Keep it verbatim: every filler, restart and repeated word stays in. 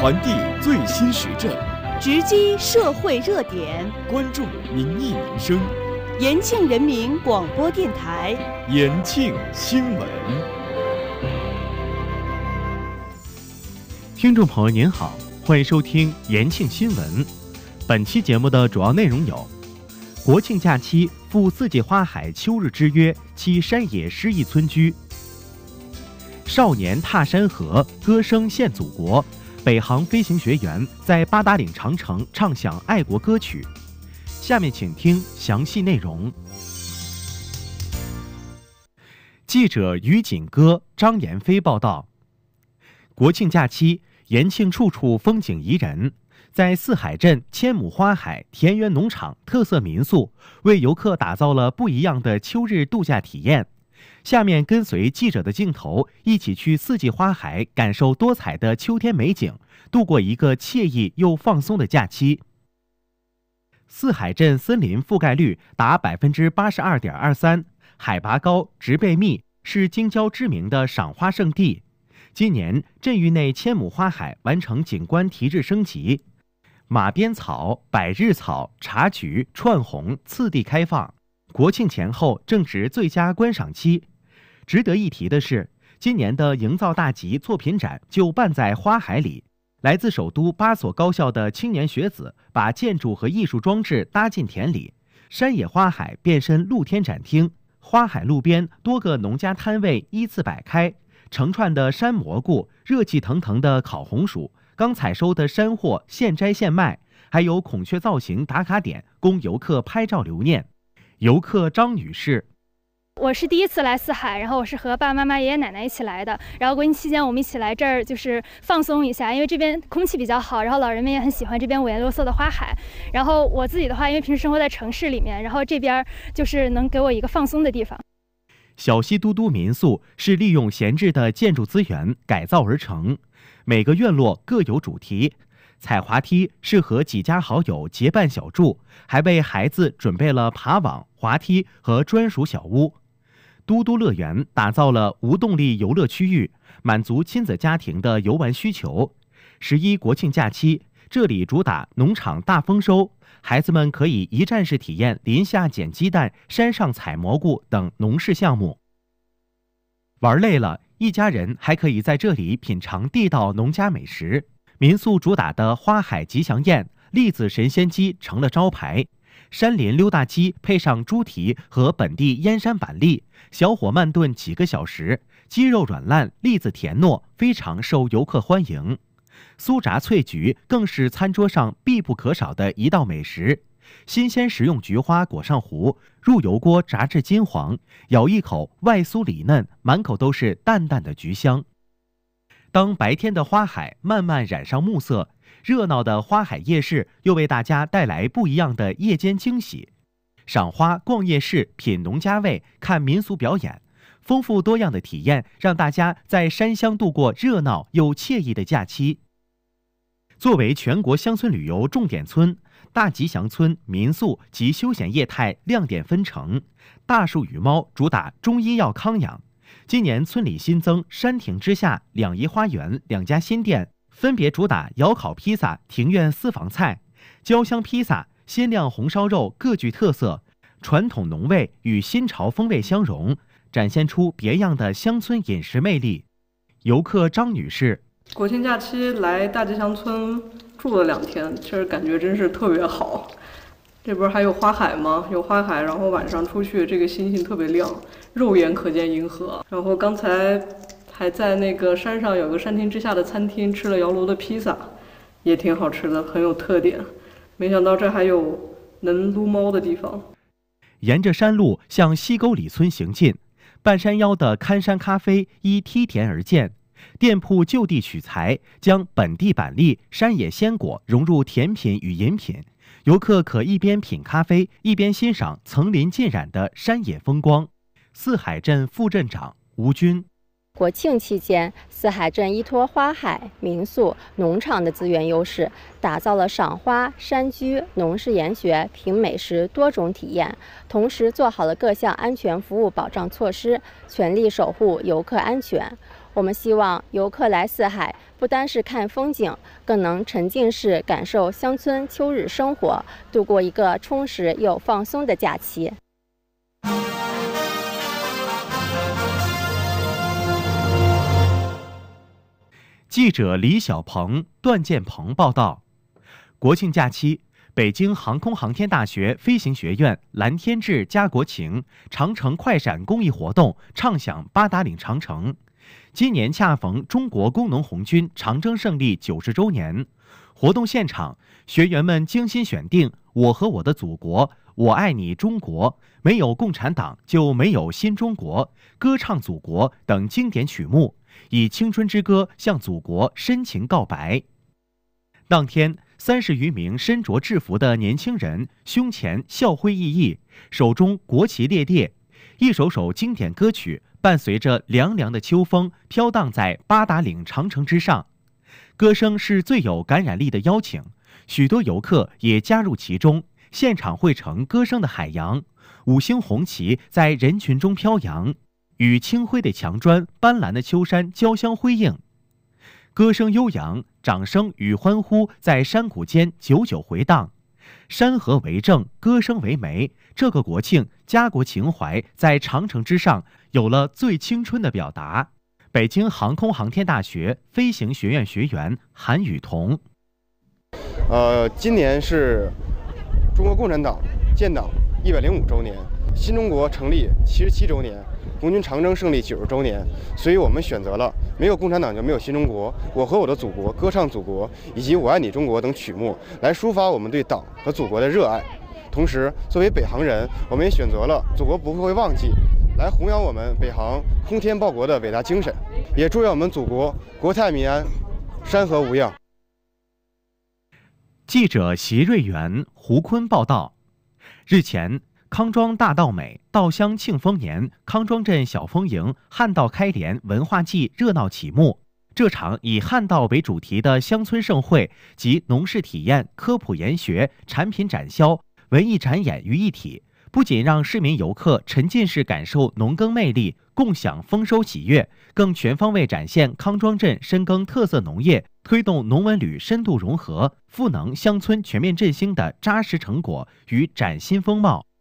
传递最新时政， 直击社会热点， 关注民意民生。 延庆人民广播电台延庆新闻。 听众朋友您好，欢迎收听延庆新闻。本期节目的主要内容有：国庆假期赴四季花海秋日之约栖山野诗意村居；少年踏山河，歌声献祖国。北航飞行学员在八达岭长城唱响爱国歌曲。下面请听详细内容。记者于锦歌、张延飞报道。国庆假期，延庆处处风景宜人，在四海镇千亩花海田园农场特色民宿，为游客打造了不一样的秋日度假体验。下面跟随记者的镜头，一起去四季花海，感受多彩的秋天美景，度过一个惬意又放松的假期。四海镇森林覆盖率达百分之八十二点二三，海拔高，植被密，是京郊知名的赏花胜地。今年镇域内千亩花海完成景观提质升级，马鞭草、百日草、茶菊、串红次第开放。国庆前后正值最佳观赏期。值得一提的是，今年的营造大集作品展就办在花海里。来自首都八所高校的青年学子把建筑和艺术装置搭进田里，山野花海变身露天展厅。花海路边多个农家摊位依次摆开，成串的山蘑菇、热气腾腾的烤红薯、刚采收的山货现摘现卖，还有孔雀造型打卡点供游客拍照留念。游客张女士： 我是第一次来四海，然后我是和爸爸妈妈、爷爷奶奶一起来的。然后国庆期间我们一起来这儿就是放松一下，因为这边空气比较好，然后老人们也很喜欢这边五颜六色的花海。然后我自己的话，因为平时生活在城市里面，然后这边就是能给我一个放松的地方。 小溪都都民宿是利用闲置的建筑资源改造而成，每个院落各有主题。踩滑梯是和几家好友结伴小住，还为孩子准备了爬网、滑梯和专属小屋。都都乐园打造了无动力游乐区域，满足亲子家庭的游玩需求。十一国庆假期，这里主打农场大丰收，孩子们可以一站式体验林下捡鸡蛋、山上采蘑菇等农事项目。玩累了，一家人还可以在这里品尝地道农家美食。民宿主打的花海吉祥宴、栗子神仙鸡成了招牌。山林溜达鸡配上猪蹄和本地燕山板栗，小火慢炖几个小时，鸡肉软烂，栗子甜糯，非常受游客欢迎。酥炸脆菊更是餐桌上必不可少的一道美食。新鲜食用菊花裹上糊，入油锅炸至金黄，咬一口外酥里嫩，满口都是淡淡的菊香。当白天的花海慢慢染上暮色，热闹的花海夜市又为大家带来不一样的夜间惊喜。赏花、逛夜市、品农家味、看民俗表演，丰富多样的体验让大家在山乡度过热闹又惬意的假期。作为全国乡村旅游重点村，大吉祥村民宿及休闲业态亮点纷呈。大树与猫主打中医药康养。今年村里新增山亭之下、两怡花园两家新店，分别主打窑烤披萨、庭院私房菜、焦香披萨、鲜亮红烧肉，各具特色，传统浓味与新潮风味相融，展现出别样的乡村饮食魅力。游客张女士： 国庆假期来大吉祥村住了两天，其实感觉真是特别好。这不是还有花海吗？有花海，然后晚上出去，这个星星特别亮，肉眼可见银河。然后刚才还在那个山上有个山亭之下的餐厅吃了窑炉的披萨，也挺好吃的，很有特点。没想到这还有能撸猫的地方。 沿着山路向西沟里村行进，半山腰的看山咖啡依梯田而建，店铺就地取材，将本地板栗、山野鲜果融入甜品与饮品。游客可一边品咖啡，一边欣赏层林尽染的山野风光。四海镇副镇长吴军： 国庆期间，四海镇依托花海、民宿、农场的资源优势，打造了赏花、山居、农事研学、品美食多种体验，同时做好了各项安全服务保障措施，全力守护游客安全。 我们希望游客来四海，不单是看风景，更能沉浸式感受乡村秋日生活，度过一个充实又放松的假期。 记者李小鹏、段建鹏报道，国庆假期，北京航空航天大学飞行学院蓝天志家国情长城快闪公益活动畅享八达岭长城。今年恰逢中国工农红军长征胜利九十周年，活动现场，学员们精心选定《我和我的祖国》、《我爱你中国》、《没有共产党就没有新中国》、《歌唱祖国》等经典曲目，以青春之歌向祖国深情告白。当天，三十余名身着制服的年轻人胸前校徽熠熠，手中国旗猎猎，一首首经典歌曲伴随着凉凉的秋风飘荡在八达岭长城之上。歌声是最有感染力的邀请，许多游客也加入其中，现场汇成歌声的海洋，五星红旗在人群中飘扬，与青灰的墙砖、斑斓的秋山交相辉映。歌声悠扬，掌声与欢呼在山谷间久久回荡。山河为证，歌声为媒，这个国庆，家国情怀在长城之上有了最青春的表达。北京航空航天大学飞行学院学员韩雨桐。 呃，今年是中国共产党建党一百零五周年，新中国成立七十七周年，红军长征胜利九十周年，所以我们选择了没有共产党就没有新中国、我和我的祖国、歌唱祖国以及我爱你中国等曲目，来抒发我们对党和祖国的热爱。同时，作为北航人，我们也选择了祖国不会忘记，来弘扬我们北航空天报国的伟大精神，也祝愿我们祖国国泰民安，山河无恙。 记者席瑞元、胡坤报道，日前，康庄大道美稻香庆丰年康庄镇小丰营汉道开联文化季热闹启幕。这场以汉道为主题的乡村盛会集农事体验、科普研学、产品展销、文艺展演于一体，不仅让市民游客沉浸式感受农耕魅力，共享丰收喜悦，更全方位展现康庄镇深耕特色农业，推动农文旅深度融合，赋能乡村全面振兴的扎实成果与崭新风貌。